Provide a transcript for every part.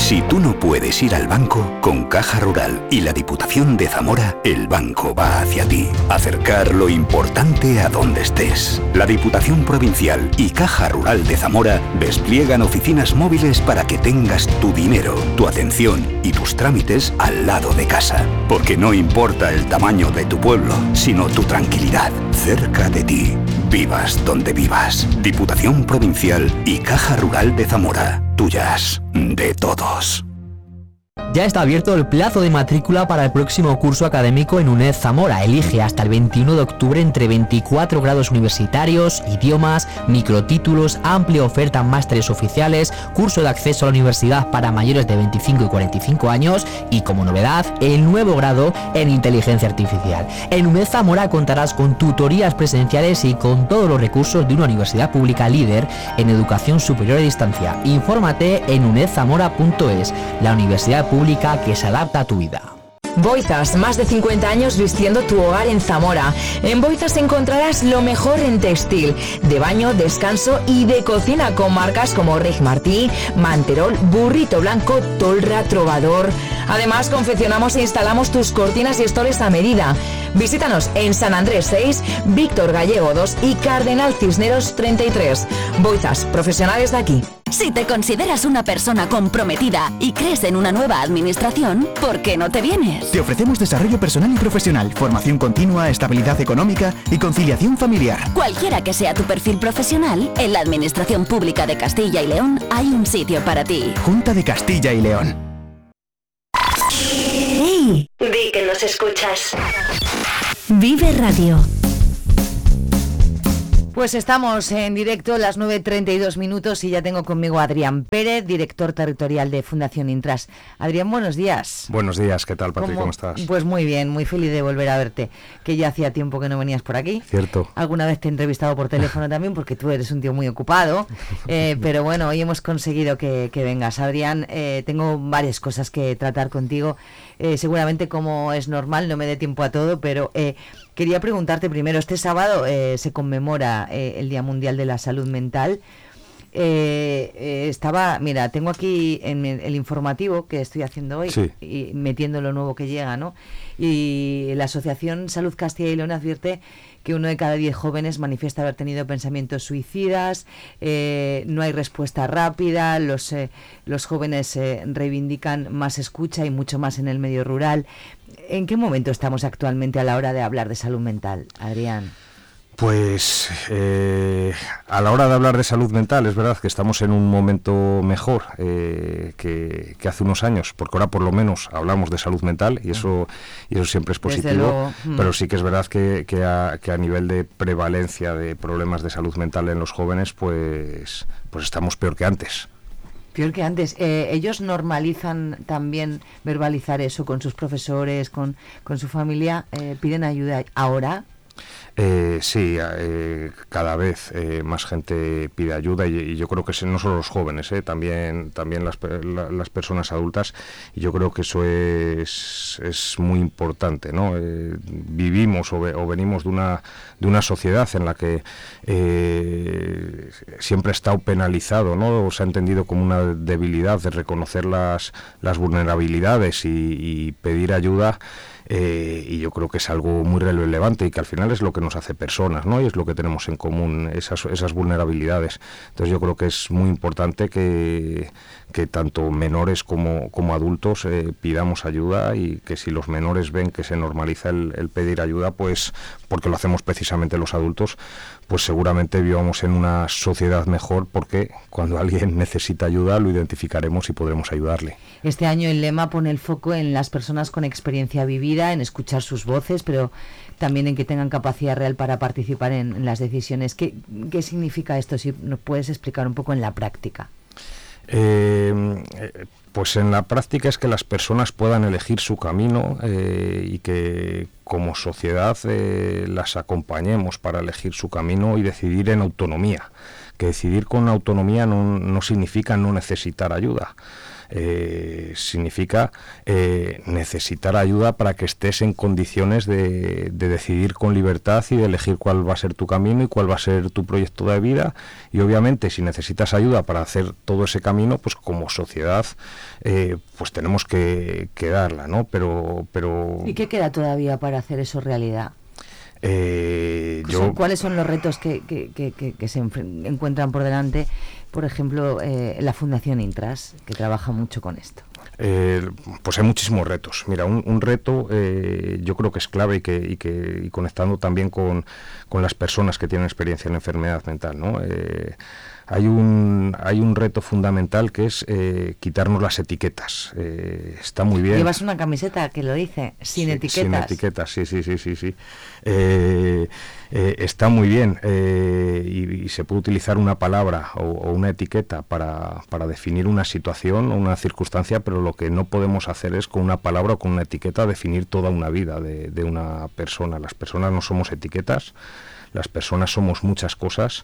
Si tú no puedes ir al banco, con Caja Rural y la Diputación de Zamora, el banco va hacia ti. Acercar lo importante a donde estés. La Diputación Provincial y Caja Rural de Zamora despliegan oficinas móviles para que tengas tu dinero, tu atención y tus trámites al lado de casa. Porque no importa el tamaño de tu pueblo, sino tu tranquilidad, cerca de ti. Vivas donde vivas. Diputación Provincial y Caja Rural de Zamora. Tuyas, de todos. Ya está abierto el plazo de matrícula para el próximo curso académico en UNED Zamora. Elige hasta el 21 de octubre entre 24 grados universitarios, idiomas, microtítulos, amplia oferta en másteres oficiales, curso de acceso a la universidad para mayores de 25 y 45 años y, como novedad, el nuevo grado en inteligencia artificial. En UNED Zamora contarás con tutorías presenciales y con todos los recursos de una universidad pública líder en educación superior a distancia. Infórmate en unedzamora.es, la universidad pública que se adapta a tu vida. Boizas, más de 50 años vistiendo tu hogar en Zamora. En Boizas encontrarás lo mejor en textil, de baño, descanso y de cocina con marcas como Reg Martí, Manterol, Burrito Blanco, Tolra, Trovador. Además, confeccionamos e instalamos tus cortinas y estoles a medida. Visítanos en San Andrés 6, Víctor Gallego 2 y Cardenal Cisneros 33. Boizas, profesionales de aquí. Si te consideras una persona comprometida y crees en una nueva administración, ¿por qué no te vienes? Te ofrecemos desarrollo personal y profesional, formación continua, estabilidad económica y conciliación familiar. Cualquiera que sea tu perfil profesional, en la Administración Pública de Castilla y León hay un sitio para ti. Junta de Castilla y León. ¡Hey! Di que nos escuchas. Vive Radio. Pues estamos en directo, las 9:32 minutos, y ya tengo conmigo a Adrián Pérez, director territorial de Fundación Intras. Adrián, buenos días. Buenos días, ¿qué tal, Patri? ¿Cómo estás? Pues muy bien, muy feliz de volver a verte, que ya hacía tiempo que no venías por aquí. Cierto. Alguna vez te he entrevistado por teléfono también, porque tú eres un tío muy ocupado, pero bueno, hoy hemos conseguido que vengas. Adrián, tengo varias cosas que tratar contigo. Seguramente, como es normal, no me dé tiempo a todo, pero quería preguntarte primero, este sábado se conmemora el Día Mundial de la Salud Mental. Mira, tengo aquí en el informativo que estoy haciendo hoy, sí, y metiendo lo nuevo que llega, ¿no? Y la Asociación Salud Castilla y León advierte que 1 de cada 10 jóvenes manifiesta haber tenido pensamientos suicidas, no hay respuesta rápida, los jóvenes reivindican más escucha y mucho más en el medio rural. ¿En qué momento estamos actualmente a la hora de hablar de salud mental, Adrián? Pues a la hora de hablar de salud mental es verdad que estamos en un momento mejor que hace unos años, porque ahora por lo menos hablamos de salud mental y eso siempre es positivo, pero sí que es verdad que a nivel de prevalencia de problemas de salud mental en los jóvenes pues estamos peor que antes. Peor que antes. ¿Ellos normalizan también verbalizar eso con sus profesores, con su familia? ¿Piden ayuda ahora? Sí, cada vez más gente pide ayuda y yo creo que no solo los jóvenes, también las personas adultas, y yo creo que eso es muy importante, ¿no? Vivimos o venimos de una sociedad en la que siempre ha estado penalizado, ¿no? O se ha entendido como una debilidad de reconocer las vulnerabilidades y pedir ayuda. Y yo creo que es algo muy relevante y que al final es lo que nos hace personas, ¿no? Y es lo que tenemos en común, esas vulnerabilidades. Entonces yo creo que es muy importante que tanto menores como adultos pidamos ayuda, y que si los menores ven que se normaliza el pedir ayuda, pues porque lo hacemos precisamente los adultos, pues seguramente vivamos en una sociedad mejor, porque cuando alguien necesita ayuda lo identificaremos y podremos ayudarle. Este año el lema pone el foco en las personas con experiencia vivida, en escuchar sus voces, pero también en que tengan capacidad real para participar en las decisiones. ¿Qué significa esto? Si nos puedes explicar un poco en la práctica. Pues en la práctica es que las personas puedan elegir su camino y que como sociedad las acompañemos para elegir su camino y decidir en autonomía, que decidir con autonomía no significa no necesitar ayuda. Significa necesitar ayuda para que estés en condiciones de decidir con libertad y de elegir cuál va a ser tu camino y cuál va a ser tu proyecto de vida. Y obviamente si necesitas ayuda para hacer todo ese camino, pues como sociedad pues tenemos que darla, ¿no? Pero ¿y qué queda todavía para hacer eso realidad? ¿Cuáles son los retos que se encuentran por delante? Por ejemplo, la Fundación Intras, que trabaja mucho con esto. Pues hay muchísimos retos. Mira, un reto yo creo que es clave y conectando también con las personas que tienen experiencia en enfermedad mental, ¿no? Hay un reto fundamental que es quitarnos las etiquetas. Está muy bien. Llevas una camiseta que lo dice, sin etiquetas. Sin etiquetas, sí. Está muy bien y se puede utilizar una palabra o una etiqueta para definir una situación o una circunstancia, pero lo que no podemos hacer es con una palabra o con una etiqueta definir toda una vida de una persona. Las personas no somos etiquetas. Las personas somos muchas cosas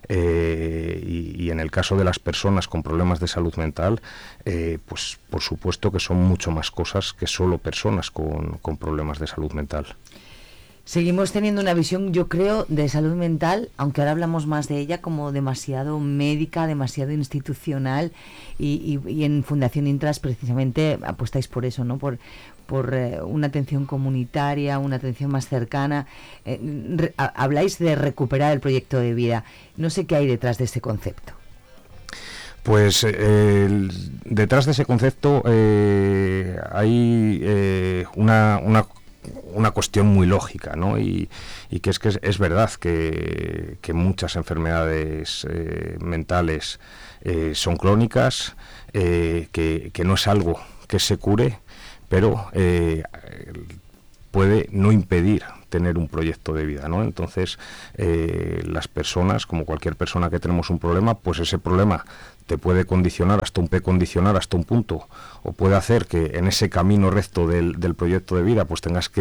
y en el caso de las personas con problemas de salud mental, pues por supuesto que son mucho más cosas que solo personas con problemas de salud mental. Seguimos teniendo una visión, yo creo, de salud mental, aunque ahora hablamos más de ella como demasiado médica, demasiado institucional y en Fundación Intras precisamente apostáis por eso, ¿no? Por una atención comunitaria, una atención más cercana. Habláis de recuperar el proyecto de vida. No sé qué hay detrás de ese concepto. Pues detrás de ese concepto hay una cuestión muy lógica, ¿no? Y que es verdad que muchas enfermedades mentales son crónicas, que no es algo que se cure, pero puede no impedir tener un proyecto de vida, ¿no? Entonces, las personas, como cualquier persona que tenemos un problema, pues ese problema te puede condicionar hasta un punto, o puede hacer que en ese camino recto del proyecto de vida, pues tengas que